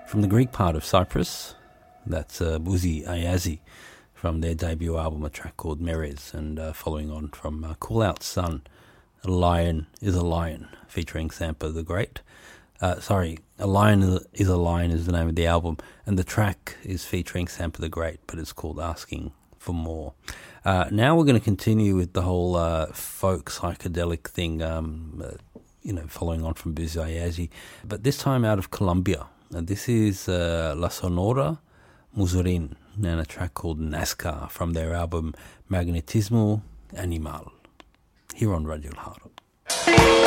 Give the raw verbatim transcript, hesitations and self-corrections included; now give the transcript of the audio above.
From the Greek part of Cyprus, that's uh, Bouzi Ayazi from their debut album, a track called Meres, and uh, following on from uh, Call Out Sun, A Lion is a Lion, featuring Sampa the Great. Uh, sorry, A Lion is a Lion is the name of the album, and the track is featuring Sampa the Great, but it's called Asking for More. Uh, now we're going to continue with the whole uh, folk psychedelic thing, um, uh, you know, following on from Bouzi Ayazi, but this time out of Colombia. And this is uh, La Sonora Musurin, and a track called NASCAR from their album Magnetismo Animal, here on Radio El Haro.